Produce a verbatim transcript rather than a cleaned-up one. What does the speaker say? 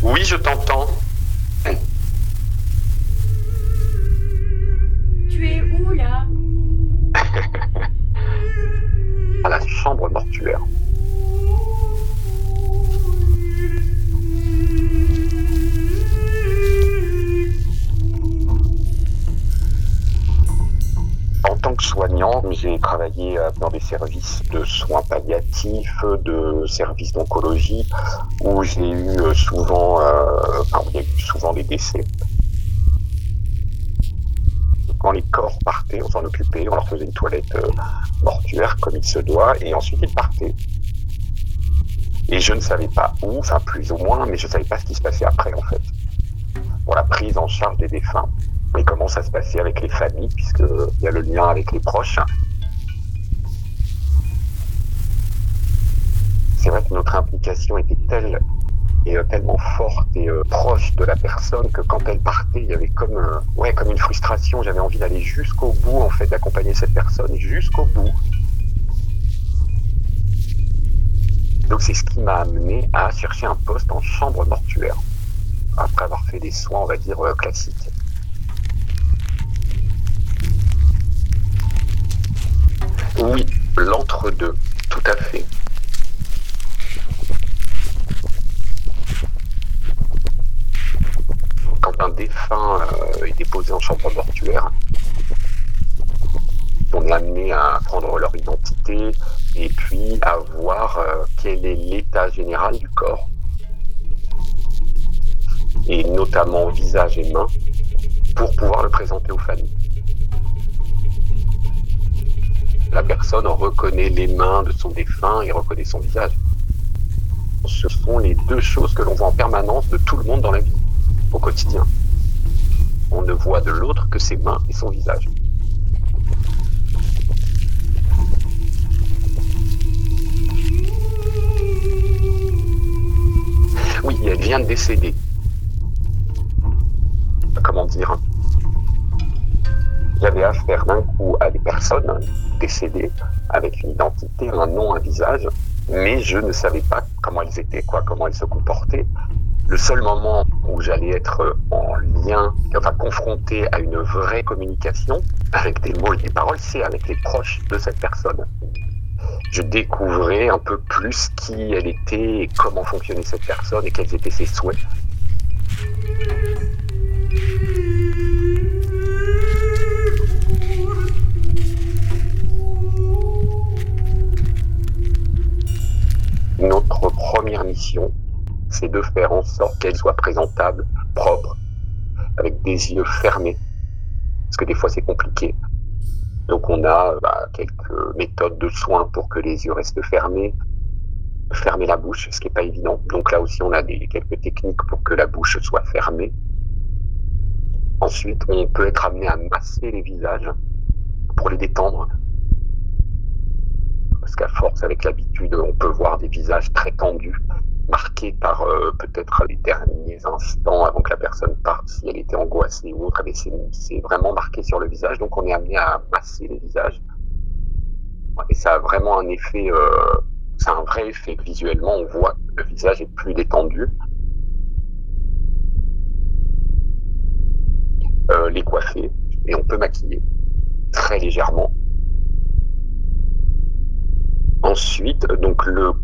Oui, je t'entends. Tu es où là? À la chambre mortuaire. En tant que soignant, j'ai travaillé dans des services de soins palliatifs, de services d'oncologie, où j'ai eu souvent, euh, enfin, où il y a eu souvent des décès. Quand les corps partaient, on s'en occupait, on leur faisait une toilette euh, mortuaire comme il se doit, et ensuite ils partaient. Et je ne savais pas où, enfin plus ou moins, mais je ne savais pas ce qui se passait après en fait, pour la prise en charge des défunts. Et comment ça se passait avec les familles, puisqu'il y a le lien avec les proches. C'est vrai que notre implication était telle et euh, tellement forte et euh, proche de la personne que quand elle partait, il y avait comme, euh, ouais, comme une frustration. J'avais envie d'aller jusqu'au bout, en fait, d'accompagner cette personne jusqu'au bout. Donc c'est ce qui m'a amené à chercher un poste en chambre mortuaire, après avoir fait des soins, on va dire, euh, classiques. Oui, l'entre-deux, tout à fait. Quand un défunt euh, est déposé en chambre mortuaire, on est amené à prendre leur identité et puis à voir euh, quel est l'état général du corps, et notamment visage et mains, pour pouvoir le présenter aux familles. La personne reconnaît les mains de son défunt et reconnaît son visage. Ce sont les deux choses que l'on voit en permanence de tout le monde dans la vie, au quotidien. On ne voit de l'autre que ses mains et son visage. Oui, elle vient de décéder. Comment dire ? J'avais affaire d'un coup à des personnes décédées avec une identité, un nom, un visage, mais je ne savais pas comment elles étaient, quoi, comment elles se comportaient. Le seul moment où j'allais être en lien, enfin confronté à une vraie communication avec des mots et des paroles, c'est avec les proches de cette personne. Je découvrais un peu plus qui elle était et comment fonctionnait cette personne et quels étaient ses souhaits. Notre première mission, c'est de faire en sorte qu'elle soit présentable, propre, avec des yeux fermés, parce que des fois c'est compliqué. Donc on a bah, quelques méthodes de soins pour que les yeux restent fermés, fermer la bouche, ce qui n'est pas évident. Donc là aussi on a des, quelques techniques pour que la bouche soit fermée. Ensuite on peut être amené à masser les visages pour les détendre. Parce qu'à force, avec l'habitude, on peut voir des visages très tendus, marqués par euh, peut-être les derniers instants avant que la personne parte, si elle était angoissée ou autre, mais c'est, c'est vraiment marqué sur le visage, donc on est amené à masser les visages. Et ça a vraiment un effet, euh, c'est un vrai effet. Visuellement, on voit que le visage est plus détendu. Euh, les coiffer, et on peut maquiller très légèrement. Ensuite, donc le